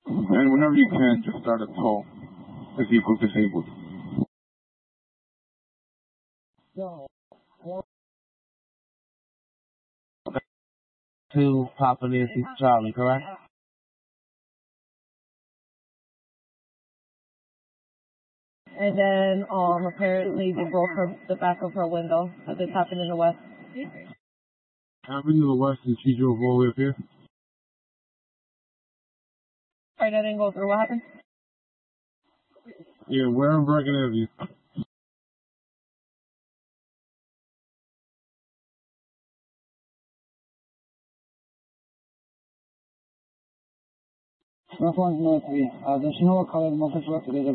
And whenever you can, just start a tow if you look disabled. So, 2 Papa Nancy Charlie, correct? And then, apparently they broke the back of her window. This happened in the West. Happened in the West and she drove all the way up here? Sorry, that didn't go through. What happened? Yeah, where in Bergen Avenue? Does she know what color the motorcycle is?